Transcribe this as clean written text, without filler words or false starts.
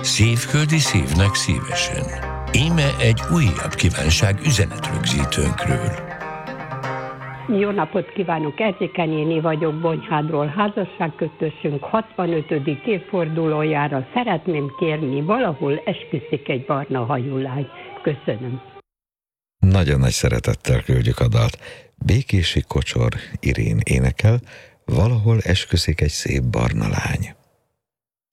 Szívföldi szívnek szívesen. Íme egy újabb kívánság üzenetrögzítőnkről. Jó napot kívánok, Erzséke néni vagyok Bonyhádról. Házasságkötősünk 65. évfordulójára szeretném kérni, valahol esküszik egy barna hajú lány. Köszönöm. Nagyon nagy szeretettel küldjük a dalt. Békési Kocsor Irén énekel, valahol esküszik egy szép barna lány.